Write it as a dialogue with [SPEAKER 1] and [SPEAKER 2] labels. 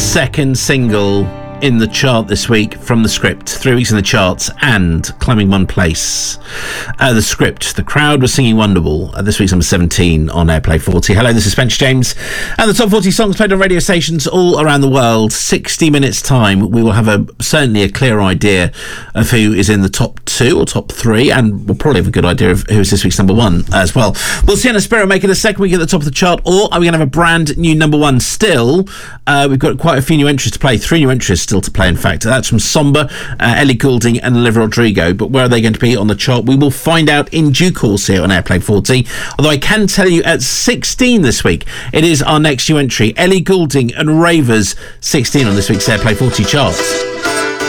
[SPEAKER 1] second single in the chart this week from The Script. 3 weeks in the charts and climbing one place. The Script, The Crowd was singing Wonderwall. This week's number 17 on Airplay 40. Hello, this is Spencer James. And the top 40 songs played on radio stations all around the world. 60 minutes time, we will have certainly a clear idea of who is in the top 2 or top 3, and we'll probably have a good idea of who is this week's number 1 as well. Will Sienna Spiro make it a second week at the top of the chart, or are we going to have a brand new number 1 still? We've got quite a few new entries to play, 3 new entries still to play, in fact. That's from Somber, Ellie Goulding and Olivia Rodrigo. But where are they going to be on the chart? We will find out in due course here on Airplay 40. Although I can tell you at 16 this week, it is our next new entry, Ellie Goulding and Ravers, 16 on this week's Airplay 40 chart.